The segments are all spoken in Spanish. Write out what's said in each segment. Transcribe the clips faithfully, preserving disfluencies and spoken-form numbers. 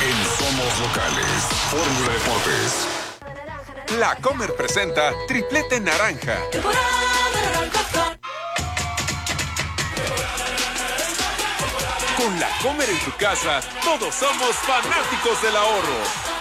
en Somos Locales, Fórmula Deportes. La Comer presenta Triplete Naranja. Con La Comer en tu casa, todos somos fanáticos del ahorro.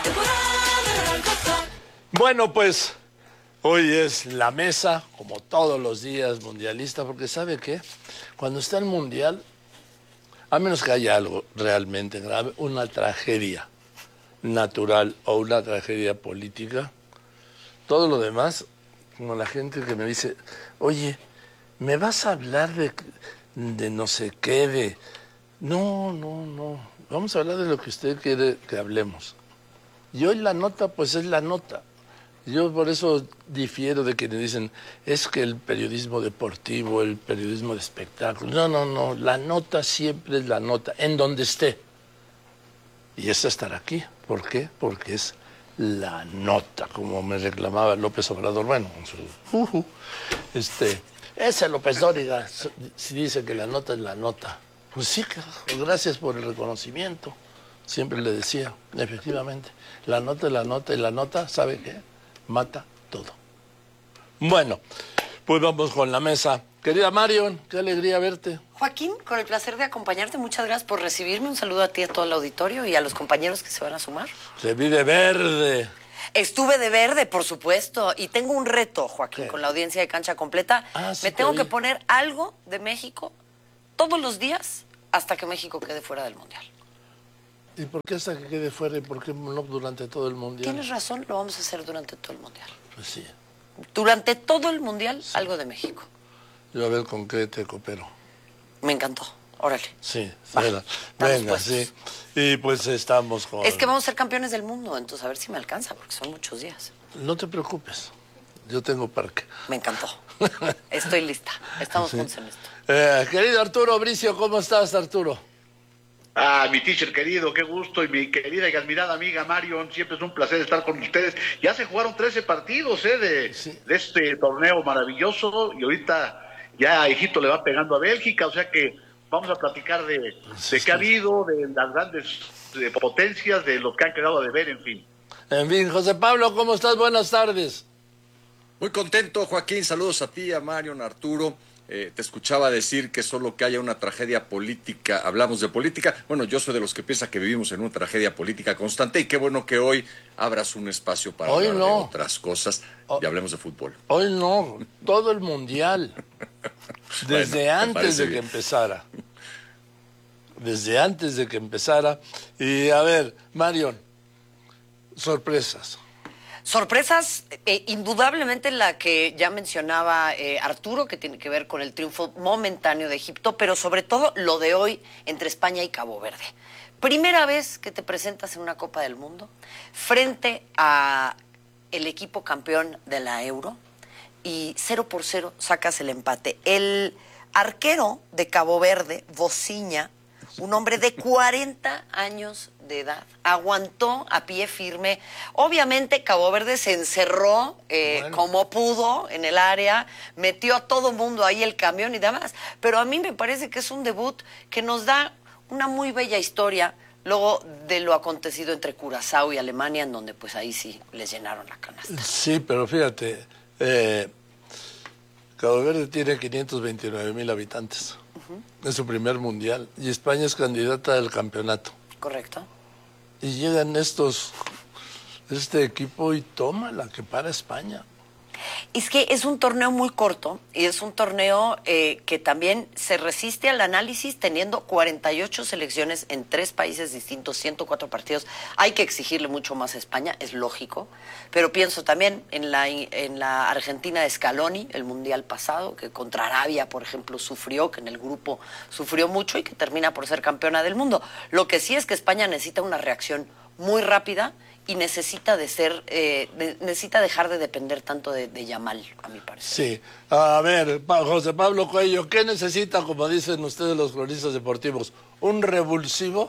Bueno, pues hoy es la mesa, como todos los días, mundialista, porque ¿sabe qué? Cuando está el mundial, a menos que haya algo realmente grave, una tragedia natural o una tragedia política, todo lo demás, como la gente que me dice, oye, ¿me vas a hablar de, de no sé qué, de... No, no, no, vamos a hablar de lo que usted quiere que hablemos. Y hoy la nota, pues es la nota. Yo por eso difiero de quienes dicen, es que el periodismo deportivo, el periodismo de espectáculo. No, no, no, la nota siempre es la nota, en donde esté. Y es estar aquí. ¿Por qué? Porque es la nota, como me reclamaba López Obrador. Bueno, su, uh, uh, este, ese López Dóriga, si dice que la nota es la nota. Pues sí, gracias por el reconocimiento. Siempre le decía, efectivamente, la nota es la nota y la nota, ¿sabe qué? Mata todo. Bueno, pues vamos con la mesa. Querida Marion, qué alegría verte. Joaquín, con el placer de acompañarte. Muchas gracias por recibirme. Un saludo a ti, a todo el auditorio y a los compañeros que se van a sumar. Te vi de verde. Estuve de verde, por supuesto. Y tengo un reto, Joaquín, ¿qué? Con la audiencia de Cancha Completa. Ah, sí, Me tengo vi. que poner algo de México todos los días hasta que México quede fuera del Mundial. ¿Y por qué hasta que quede fuera y por qué no durante todo el Mundial? Tienes razón, lo vamos a hacer durante todo el Mundial. Pues sí. Durante todo el Mundial, sí. Algo de México. Yo a ver con qué te coopero. Me encantó. Órale. Sí, Va, venga, venga sí. Y pues estamos con... Es que vamos a ser campeones del mundo, entonces a ver si me alcanza, porque son muchos días. No te preocupes, yo tengo parque. Me encantó. Estoy lista. Estamos sí. juntos en esto. Eh, querido Arturo Bricio, ¿cómo estás, Arturo? Ah, mi teacher querido, qué gusto, y mi querida y admirada amiga Marion, siempre es un placer estar con ustedes. Ya se jugaron trece partidos eh, de, sí. de este torneo maravilloso, y ahorita ya a Egipto le va pegando a Bélgica, o sea que vamos a platicar de, de qué ha habido, de las grandes de potencias, de los que han quedado a deber, en fin. En fin, José Pablo, ¿cómo estás? Buenas tardes. Muy contento, Joaquín, saludos a ti, a Marion, a Arturo. Eh, te escuchaba decir que solo que haya una tragedia política, hablamos de política. Bueno, yo soy de los que piensa que vivimos en una tragedia política constante y qué bueno que hoy abras un espacio para hoy hablar no. de otras cosas oh, y hablemos de fútbol. Hoy no, todo el mundial. Desde bueno, antes de bien. que empezara. Desde antes de que empezara. Y a ver, Marion, sorpresas. Sorpresas, eh, indudablemente la que ya mencionaba eh, Arturo, que tiene que ver con el triunfo momentáneo de Egipto, pero sobre todo lo de hoy entre España y Cabo Verde. Primera vez que te presentas en una Copa del Mundo frente a el equipo campeón de la Euro y cero por cero sacas el empate. El arquero de Cabo Verde, Vociña, un hombre de cuarenta años de edad, aguantó a pie firme. Obviamente Cabo Verde se encerró eh, bueno. como pudo en el área, metió a todo mundo ahí el camión y demás, pero a mí me parece que es un debut que nos da una muy bella historia luego de lo acontecido entre Curazao y Alemania, en donde pues ahí sí les llenaron la canasta. Sí, pero fíjate, eh, Cabo Verde tiene quinientos veintinueve mil habitantes. Uh-huh. Es su primer mundial y España es candidata al campeonato. Correcto. Y llegan estos, este equipo y toma la que para España. Es que es un torneo muy corto y es un torneo eh, que también se resiste al análisis teniendo cuarenta y ocho selecciones en tres países distintos, ciento cuatro partidos. Hay que exigirle mucho más a España, es lógico, pero pienso también en la, en la Argentina de Scaloni, el mundial pasado, que contra Arabia, por ejemplo, sufrió, que en el grupo sufrió mucho y que termina por ser campeona del mundo. Lo que sí es que España necesita una reacción muy rápida y necesita de ser, eh, de, necesita dejar de depender tanto de, de Yamal, a mi parecer. Sí. A ver, José Pablo Cuello, ¿qué necesita, como dicen ustedes los cronistas deportivos? ¿Un revulsivo?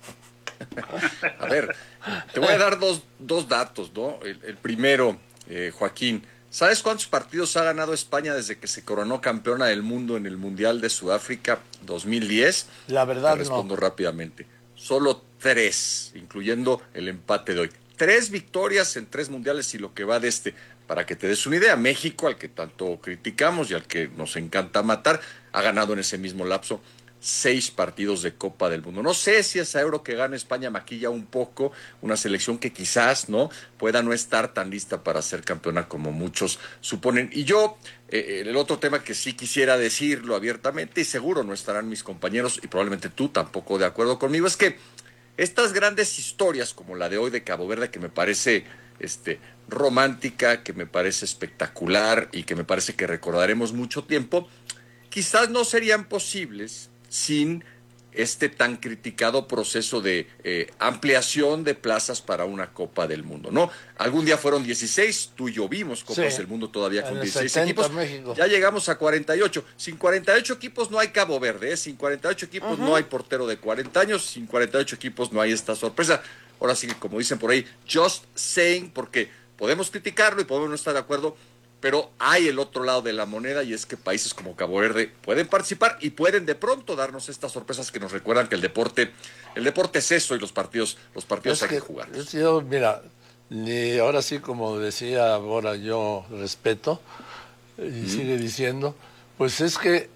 A ver, te voy a dar dos, dos datos, ¿no? El, el primero, eh, Joaquín, ¿sabes cuántos partidos ha ganado España desde que se coronó campeona del mundo en el Mundial de Sudáfrica dos mil diez? La verdad, te respondo no. rápidamente. Solo tres, incluyendo el empate de hoy. Tres victorias en tres mundiales y lo que va de este. Para que te des una idea, México, al que tanto criticamos y al que nos encanta matar, ha ganado en ese mismo lapso seis partidos de Copa del Mundo. No sé si esa Euro que gana España maquilla un poco una selección que quizás no pueda no estar tan lista para ser campeona como muchos suponen. Y yo, eh, el otro tema que sí quisiera decirlo abiertamente, y seguro no estarán mis compañeros y probablemente tú tampoco de acuerdo conmigo, es que estas grandes historias como la de hoy de Cabo Verde, que me parece este, romántica, que me parece espectacular y que me parece que recordaremos mucho tiempo, quizás no serían posibles sin este tan criticado proceso de eh, ampliación de plazas para una Copa del Mundo, ¿no? Algún día fueron dieciséis, tú y yo vimos Copas Sí, del Mundo todavía con en el dieciséis setenta, equipos. México. Ya llegamos a cuarenta y ocho. Sin cuarenta y ocho equipos no hay Cabo Verde, ¿eh? Sin cuarenta y ocho equipos uh-huh. no hay portero de cuarenta años, sin cuarenta y ocho equipos no hay esta sorpresa. Ahora sí, como dicen por ahí, just saying, porque podemos criticarlo y podemos no estar de acuerdo, pero hay el otro lado de la moneda y es que países como Cabo Verde pueden participar y pueden de pronto darnos estas sorpresas que nos recuerdan que el deporte, el deporte es eso y los partidos, los partidos es hay que, que jugar. Yo, mira, ni ahora sí, como decía ahora, yo respeto y mm. sigue diciendo, pues es que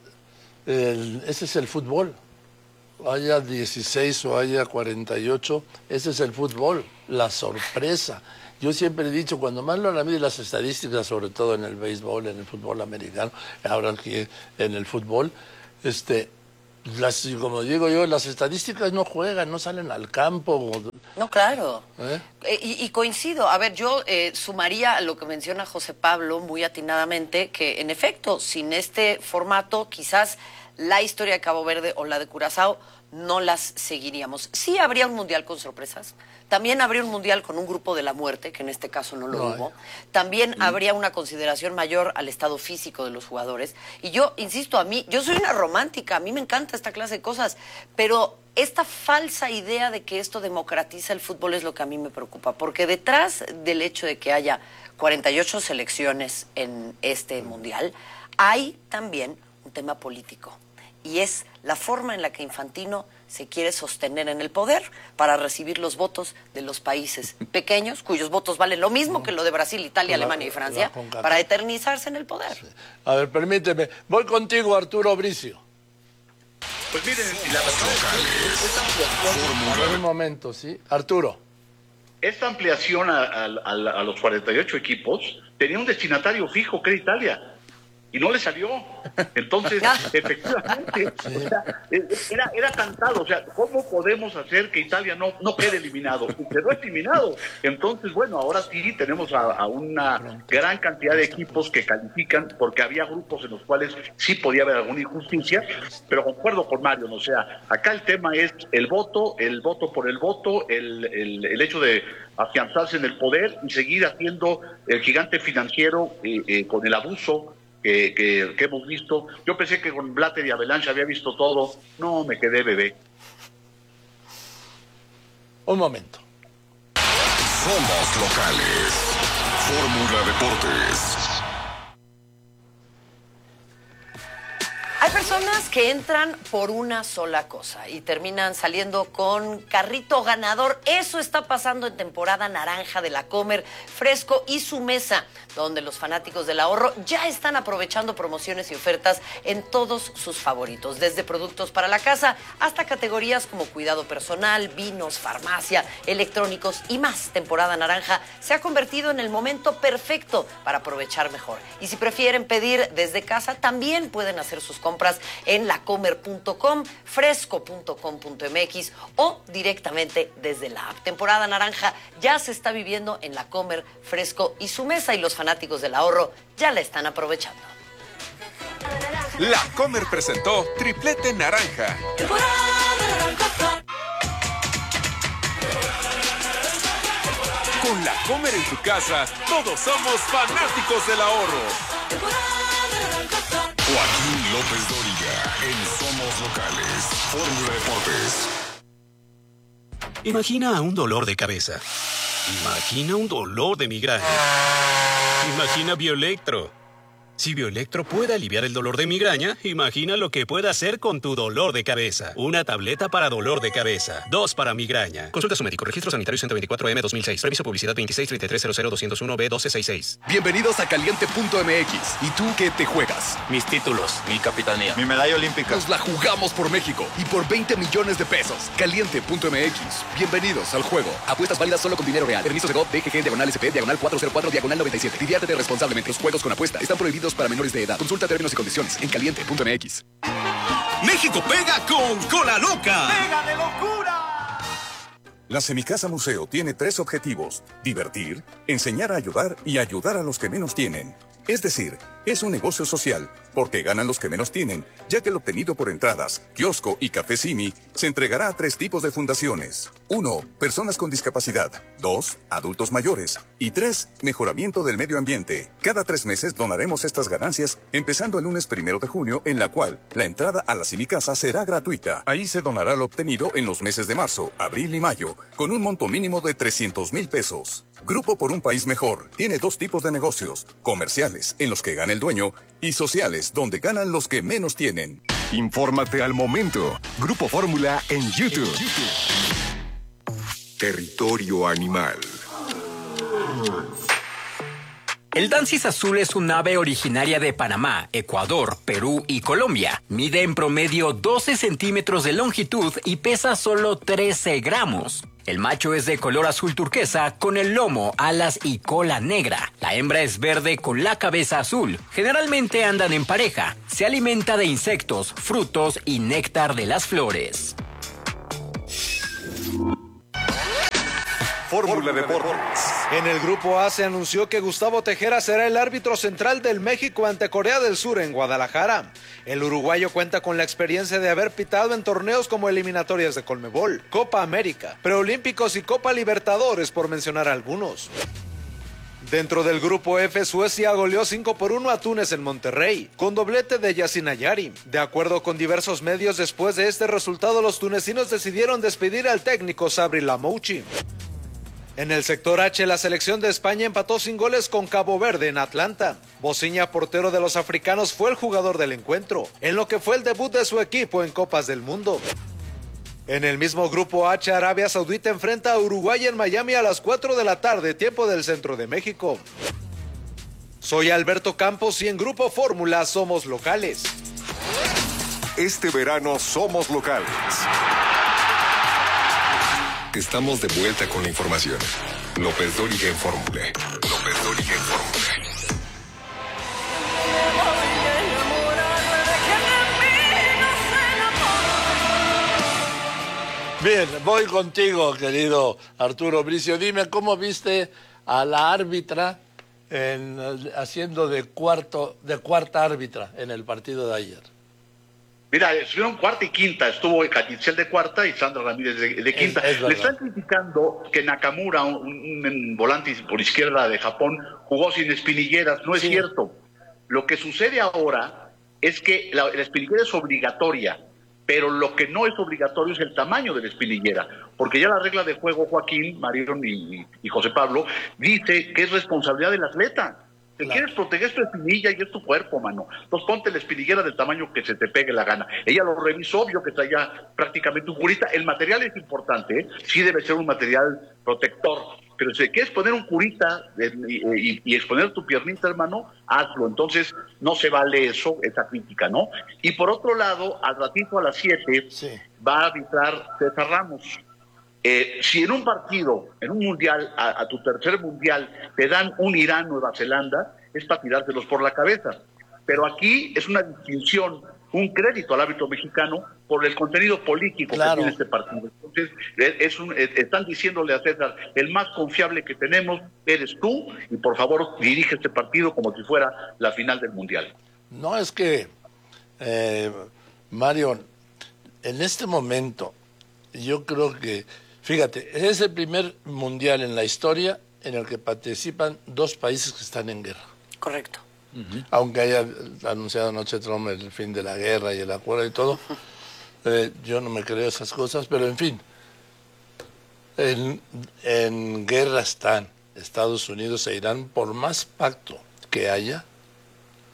el, ese es el fútbol. Haya dieciséis o haya cuarenta y ocho, ese es el fútbol, la sorpresa. Yo siempre he dicho, cuando más lo mide las estadísticas, sobre todo en el béisbol, en el fútbol americano, ahora aquí en el fútbol, este, las, como digo yo, las estadísticas no juegan, no salen al campo. No, claro. ¿Eh? Eh, y, y coincido. A ver, yo eh, sumaría a lo que menciona José Pablo muy atinadamente, que en efecto, sin este formato, quizás la historia de Cabo Verde o la de Curazao no las seguiríamos. Sí habría un mundial con sorpresas. También habría un mundial con un grupo de la muerte, que en este caso no lo no hubo. También mm. habría una consideración mayor al estado físico de los jugadores. Y yo, insisto, a mí, yo soy una romántica, a mí me encanta esta clase de cosas, pero esta falsa idea de que esto democratiza el fútbol es lo que a mí me preocupa, porque detrás del hecho de que haya cuarenta y ocho selecciones en este mundial, hay también un tema político. Y es la forma en la que Infantino se quiere sostener en el poder para recibir los votos de los países pequeños, cuyos votos valen lo mismo que lo de Brasil, Italia, la, Alemania y Francia, para eternizarse en el poder. Sí. A ver, permíteme. Voy contigo, Arturo Bricio. Pues miren, la A ver un momento, ¿sí? Arturo. Esta ampliación a, a, a, a los cuarenta y ocho equipos tenía un destinatario fijo, que era Italia. Y no le salió. Entonces, efectivamente, sí. o sea, era, era cantado. O sea, ¿cómo podemos hacer que Italia no, no quede eliminado? Y quedó eliminado. Entonces, bueno, ahora sí tenemos a, a una gran cantidad de equipos que califican, porque había grupos en los cuales sí podía haber alguna injusticia, pero concuerdo con Mario. O sea, acá el tema es el voto, el voto por el voto, el, el, el hecho de afianzarse en el poder y seguir haciendo el gigante financiero eh, eh, con el abuso Que, que, que hemos visto. Yo pensé que con Blatter y Avalanche había visto todo. No, me quedé bebé. Un momento. Somos locales. Fórmula Deportes. Hay personas que entran por una sola cosa y terminan saliendo con carrito ganador. Eso está pasando en temporada naranja de la Comer, Fresco y Su Mesa, donde los fanáticos del ahorro ya están aprovechando promociones y ofertas en todos sus favoritos, desde productos para la casa hasta categorías como cuidado personal, vinos, farmacia, electrónicos y más. Temporada naranja se ha convertido en el momento perfecto para aprovechar mejor. Y si prefieren pedir desde casa, también pueden hacer sus compras en lacomer punto com, fresco punto com punto m x o directamente desde la app. Temporada naranja ya se está viviendo en La Comer, Fresco y Su Mesa, y los fanáticos del ahorro ya la están aprovechando. La Comer presentó Triplete Naranja. Con La Comer en tu casa, todos somos fanáticos del ahorro. Joaquín López Dóriga en Somos Locales. Fórmula Deportes. Imagina un dolor de cabeza. Imagina un dolor de migraña. Imagina Bioelectro. Si Bioelectro puede aliviar el dolor de migraña, imagina lo que puede hacer con tu dolor de cabeza. Una tableta para dolor de cabeza, dos para migraña. Consulta a su médico. Registro sanitario ciento veinticuatro M dos mil seis. Previso publicidad veintiséis treinta y tres cero cero doscientos uno B doce sesenta y seis. Bienvenidos a Caliente punto M X. ¿Y tú qué te juegas? Mis títulos, mi capitanía, mi medalla olímpica. Nos la jugamos por México y por veinte millones de pesos. Caliente punto M X. Bienvenidos al juego. Apuestas válidas solo con dinero real. Permiso de G O V, D G G, diagonal S P, diagonal cuatrocientos cuatro, diagonal noventa y siete. Diviértete responsablemente. Los juegos con apuesta están prohibidos para menores de edad. Consulta términos y condiciones en caliente punto M X. México pega con Cola Loca. ¡Pega de locura! La Semicasa Museo tiene tres objetivos: divertir, enseñar a ayudar y ayudar a los que menos tienen. Es decir, es un negocio social, porque ganan los que menos tienen, ya que el obtenido por entradas, kiosco y café Simi se entregará a tres tipos de fundaciones. Uno, personas con discapacidad. Dos, adultos mayores. Y tres, mejoramiento del medio ambiente. Cada tres meses donaremos estas ganancias, empezando el lunes primero de junio, en la cual la entrada a la Semicasa será gratuita. Ahí se donará lo obtenido en los meses de marzo, abril y mayo, con un monto mínimo de trescientos mil pesos. Grupo por un País Mejor tiene dos tipos de negocios: comerciales, en los que gana el dueño, y sociales, donde ganan los que menos tienen. Infórmate al momento. Grupo Fórmula en YouTube. Territorio Animal. El Dancis azul es un ave originaria de Panamá, Ecuador, Perú y Colombia. Mide en promedio doce centímetros de longitud y pesa solo trece gramos. El macho es de color azul turquesa con el lomo, alas y cola negra. La hembra es verde con la cabeza azul. Generalmente andan en pareja. Se alimenta de insectos, frutos y néctar de las flores. Fórmula Deportes. En el Grupo A se anunció que Gustavo Tejera será el árbitro central del México ante Corea del Sur en Guadalajara. El uruguayo cuenta con la experiencia de haber pitado en torneos como eliminatorias de Conmebol, Copa América, Preolímpicos y Copa Libertadores, por mencionar algunos. Dentro del Grupo F, Suecia goleó cinco por uno a Túnez en Monterrey, con doblete de Yacine Ayari. De acuerdo con diversos medios, después de este resultado, los tunecinos decidieron despedir al técnico Sabri Lamouchi. En el sector H, la selección de España empató sin goles con Cabo Verde en Atlanta. Bociña, portero de los africanos, fue el jugador del encuentro, en lo que fue el debut de su equipo en Copas del Mundo. En el mismo Grupo H, Arabia Saudita enfrenta a Uruguay en Miami a las cuatro de la tarde, tiempo del centro de México. Soy Alberto Campos y en Grupo Fórmula somos locales. Este verano somos locales. Estamos de vuelta con la información. López Dóriga en Fórmula. López Dóriga en Fórmula. Bien, voy contigo, querido Arturo Bricio. Dime, ¿cómo viste a la árbitra en, haciendo de cuarto, de cuarta árbitra en el partido de ayer? Mira, estuvieron cuarta y quinta, estuvo Catitzel de cuarta y Sandra Ramírez de, de quinta. Es, es Le están criticando que Nakamura, un, un, un volante por izquierda de Japón, jugó sin espinilleras. No es sí. cierto. Lo que sucede ahora es que la, la espinillera es obligatoria, pero lo que no es obligatorio es el tamaño de la espinillera, porque ya la regla de juego, Joaquín, Marión y, y José Pablo, dice que es responsabilidad del atleta. Te claro. quieres proteger tu espinilla y es tu cuerpo, mano. Entonces ponte la espinillera del tamaño que se te pegue la gana. Ella lo revisó, vio que traía prácticamente un curita. El material es importante, ¿eh? Sí debe ser un material protector. Pero si quieres poner un curita eh, y, y, y exponer tu piernita, hermano, hazlo. Entonces no se vale eso, esa crítica, ¿no? Y por otro lado, al ratito a las siete sí. va a arbitrar César Ramos. Eh, si en un partido, en un mundial, a, a tu tercer mundial, te dan un Irán-Nueva Zelanda, es para tirártelos por la cabeza. Pero aquí es una distinción, un crédito al árbitro mexicano por el contenido político claro. que tiene este partido. Entonces, es un, es, están diciéndole a César, el más confiable que tenemos eres tú, y por favor dirige este partido como si fuera la final del mundial. No, es que, eh, Mario, en este momento, yo creo que, fíjate, es el primer mundial en la historia en el que participan dos países que están en guerra. Correcto. Uh-huh. Aunque haya anunciado anoche Trump el fin de la guerra y el acuerdo y todo, eh, yo no me creo esas cosas, pero en fin, en, en guerra están Estados Unidos e Irán. Por más pacto que haya,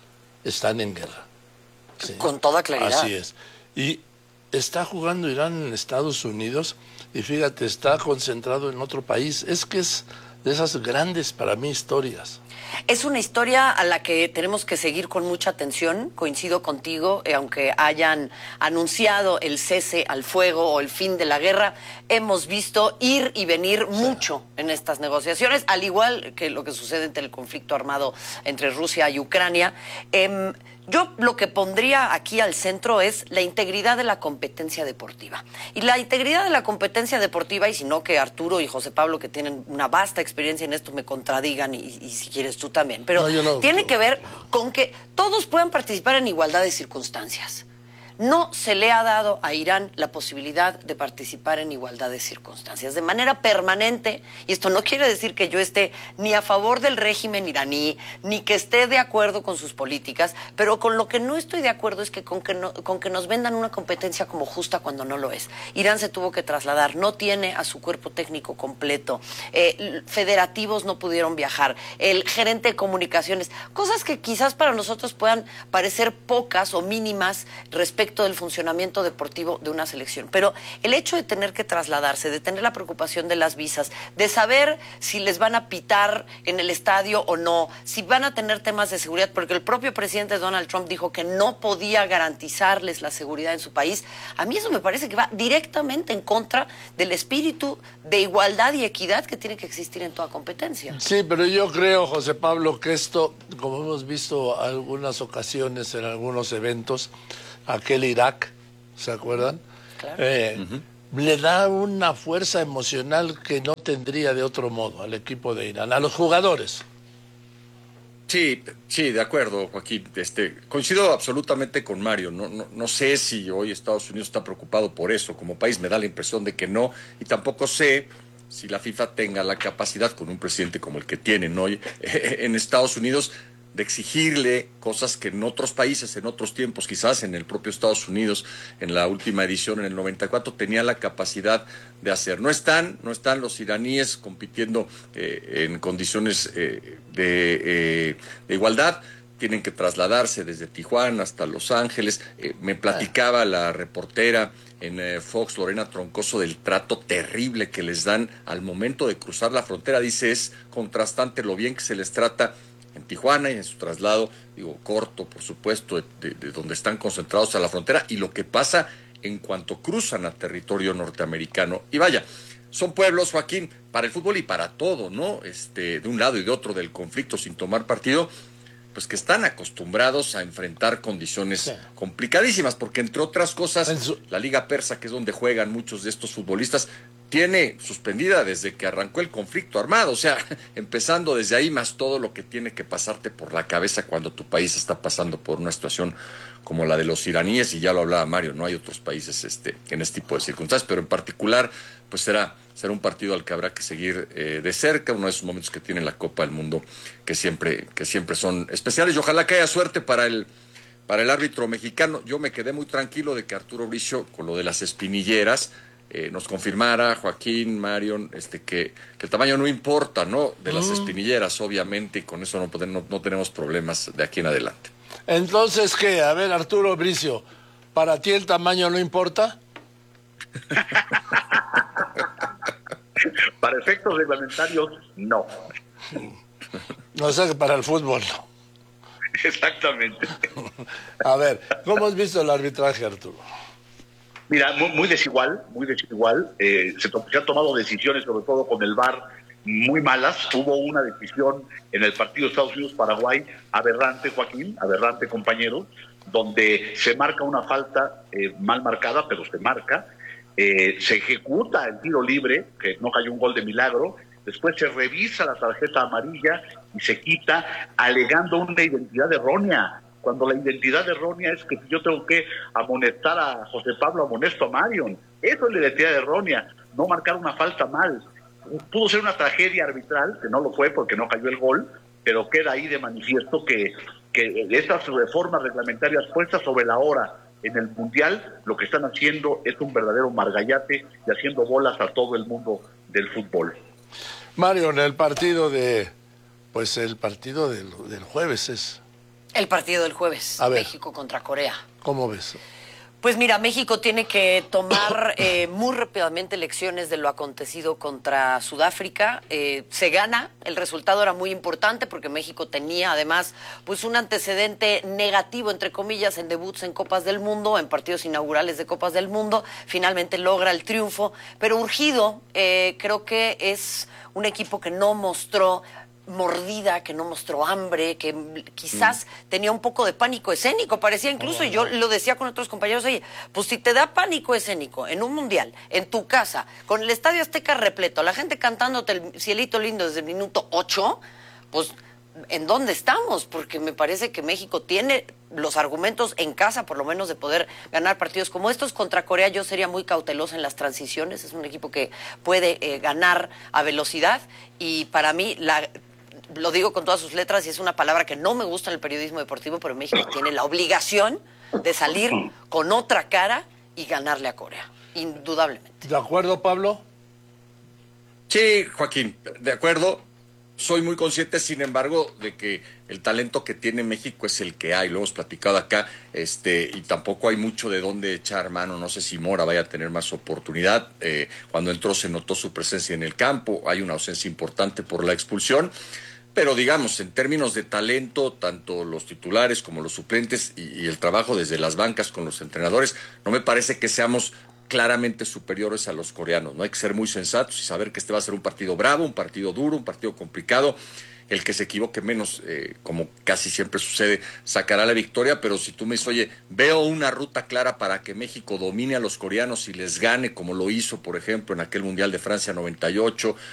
están en guerra. ¿Sí? Con toda claridad. Así es. Y está jugando Irán en Estados Unidos y fíjate, está concentrado en otro país. Es que es de esas grandes para mí historias. Es una historia a la que tenemos que seguir con mucha atención. Coincido contigo, eh, aunque hayan anunciado el cese al fuego o el fin de la guerra, hemos visto ir y venir mucho en estas negociaciones, al igual que lo que sucede entre el conflicto armado entre Rusia y Ucrania. Eh, Yo lo que pondría aquí al centro es la integridad de la competencia deportiva. Y la integridad de la competencia deportiva, y si no que Arturo y José Pablo, que tienen una vasta experiencia en esto, me contradigan, y, y si quieres tú también. Pero no, no, tiene no. que ver con que todos puedan participar en igualdad de circunstancias. No se le ha dado a Irán la posibilidad de participar en igualdad de circunstancias de manera permanente, y esto no quiere decir que yo esté ni a favor del régimen iraní, ni que esté de acuerdo con sus políticas, pero con lo que no estoy de acuerdo es que con que, no, con que nos vendan una competencia como justa cuando no lo es. Irán se tuvo que trasladar, no tiene a su cuerpo técnico completo, eh, federativos no pudieron viajar, el gerente de comunicaciones, cosas que quizás para nosotros puedan parecer pocas o mínimas respecto del funcionamiento deportivo de una selección, pero el hecho de tener que trasladarse, de tener la preocupación de las visas, de saber si les van a pitar en el estadio o no, si van a tener temas de seguridad, porque el propio presidente Donald Trump dijo que no podía garantizarles la seguridad en su país, a mí eso me parece que va directamente en contra del espíritu de igualdad y equidad que tiene que existir en toda competencia. Sí, pero yo creo, José Pablo, que esto, como hemos visto algunas ocasiones en algunos eventos, aquel Irak, ¿se acuerdan? Claro. Eh, uh-huh. Le da una fuerza emocional que no tendría de otro modo al equipo de Irán, a los jugadores. Sí, sí, de acuerdo, Joaquín. Este, coincido absolutamente con Mario. No, no, no sé si hoy Estados Unidos está preocupado por eso. Como país me da la impresión de que no. Y tampoco sé si la FIFA tenga la capacidad, con un presidente como el que tienen hoy en Estados Unidos, de exigirle cosas que en otros países, en otros tiempos, quizás en el propio Estados Unidos, en la última edición, en el noventa y cuatro, tenía la capacidad de hacer. No están, no están los iraníes compitiendo eh, en condiciones eh, de, eh, de igualdad. Tienen que trasladarse desde Tijuana hasta Los Ángeles. Eh, me platicaba la reportera en eh, Fox, Lorena Troncoso, del trato terrible que les dan al momento de cruzar la frontera. Dice, es contrastante lo bien que se les trata en Tijuana y en su traslado, digo, corto, por supuesto, de, de, de donde están concentrados a la frontera, y lo que pasa en cuanto cruzan a territorio norteamericano. Y vaya, son pueblos, Joaquín, para el fútbol y para todo, ¿no? Este, de un lado y de otro del conflicto, sin tomar partido, pues que están acostumbrados a enfrentar condiciones sí. complicadísimas, porque entre otras cosas, su... la Liga Persa, que es donde juegan muchos de estos futbolistas, tiene suspendida desde que arrancó el conflicto armado, o sea, empezando desde ahí, más todo lo que tiene que pasarte por la cabeza cuando tu país está pasando por una situación como la de los iraníes, y ya lo hablaba Mario, no hay otros países este, en este tipo de circunstancias, pero en particular, pues será, será un partido al que habrá que seguir eh, de cerca, uno de esos momentos que tiene la Copa del Mundo, que siempre, que siempre son especiales, y ojalá que haya suerte para el, para el árbitro mexicano. Yo me quedé muy tranquilo de que Arturo Bricio, con lo de las espinilleras, Eh, nos confirmara, Joaquín, Marion, este, que, que el tamaño no importa, ¿no? De las mm. espinilleras, obviamente, y con eso no, podemos, no, no tenemos problemas de aquí en adelante. Entonces, ¿qué? A ver, Arturo Bricio, ¿para ti el tamaño no importa? Para efectos reglamentarios, no. No sé, que para el fútbol no. Exactamente. A ver, ¿cómo has visto el arbitraje, Arturo? Mira, muy, muy desigual, muy desigual. Eh, se, to se han tomado decisiones, sobre todo con el V A R, muy malas. Hubo una decisión en el partido Estados Unidos-Paraguay, aberrante, Joaquín, aberrante, compañero, donde se marca una falta eh, mal marcada, pero se marca. Eh, se ejecuta el tiro libre, que no cayó un gol de milagro. Después se revisa la tarjeta amarilla y se quita, alegando una identidad errónea. Cuando la identidad errónea es que yo tengo que amonestar a José Pablo, amonesto a Marion. Eso es la identidad errónea, no marcar una falta mal. Pudo ser una tragedia arbitral, que no lo fue porque no cayó el gol, pero queda ahí de manifiesto que, que estas reformas reglamentarias puestas sobre la hora en el Mundial, lo que están haciendo es un verdadero margallate y haciendo bolas a todo el mundo del fútbol. Marion, el partido de, pues el partido del, del jueves es... El partido del jueves, México contra Corea. ¿Cómo ves? Pues mira, México tiene que tomar eh, muy rápidamente lecciones de lo acontecido contra Sudáfrica. Eh, se gana, el resultado era muy importante porque México tenía además pues un antecedente negativo, entre comillas, en debuts en Copas del Mundo, en partidos inaugurales de Copas del Mundo. Finalmente logra el triunfo, pero urgido, eh, creo que es un equipo que no mostró mordida, que no mostró hambre, que quizás mm. tenía un poco de pánico escénico, parecía incluso, oh, y yo no. lo decía con otros compañeros, oye, pues si te da pánico escénico en un mundial, en tu casa, con el Estadio Azteca repleto, la gente cantándote el cielito lindo desde el minuto ocho, pues ¿en dónde estamos? Porque me parece que México tiene los argumentos en casa, por lo menos, de poder ganar partidos como estos. Contra Corea yo sería muy cautelosa en las transiciones, es un equipo que puede eh, ganar a velocidad, y para mí la... lo digo con todas sus letras y es una palabra que no me gusta en el periodismo deportivo, pero México tiene la obligación de salir con otra cara y ganarle a Corea, indudablemente. ¿De acuerdo, Pablo? Sí, Joaquín, de acuerdo. Soy muy consciente, sin embargo, de que el talento que tiene México es el que hay, lo hemos platicado acá, este, y tampoco hay mucho de dónde echar mano. No sé si Mora vaya a tener más oportunidad. Eh, cuando entró se notó su presencia en el campo, hay una ausencia importante por la expulsión. Pero digamos, en términos de talento, tanto los titulares como los suplentes y, y el trabajo desde las bancas con los entrenadores, no me parece que seamos claramente superiores a los coreanos. No hay que ser muy sensatos y saber que este va a ser un partido bravo, un partido duro, un partido complicado. El que se equivoque menos, eh, como casi siempre sucede, sacará la victoria. Pero si tú me dices, oye, veo una ruta clara para que México domine a los coreanos y les gane, como lo hizo, por ejemplo, en aquel Mundial de Francia noventa y ocho,